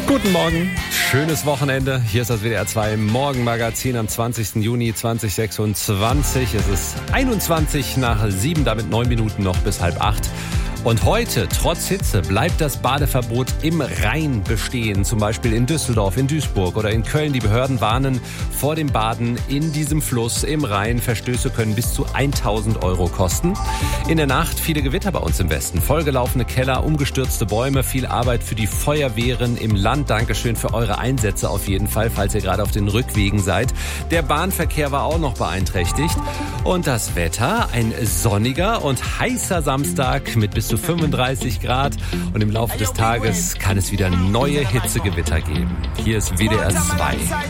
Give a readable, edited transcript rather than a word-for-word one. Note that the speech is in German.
Guten Morgen, schönes Wochenende. Hier ist das WDR 2 Morgenmagazin am 20. Juni 2026. Es ist 7:21, damit 9 Minuten noch bis 7:30. Und heute, trotz Hitze, bleibt das Badeverbot im Rhein bestehen. Zum Beispiel in Düsseldorf, in Duisburg oder in Köln. Die Behörden warnen vor dem Baden in diesem Fluss im Rhein. Verstöße können bis zu 1.000 € kosten. In der Nacht viele Gewitter bei uns im Westen. Vollgelaufene Keller, umgestürzte Bäume, viel Arbeit für die Feuerwehren im Land. Dankeschön für eure Einsätze auf jeden Fall, falls ihr gerade auf den Rückwegen seid. Der Bahnverkehr war auch noch beeinträchtigt. Und das Wetter, ein sonniger und heißer Samstag mit bis zu 35 Grad. Und im Laufe des Tages kann es wieder neue Hitzegewitter geben. Hier ist WDR 2.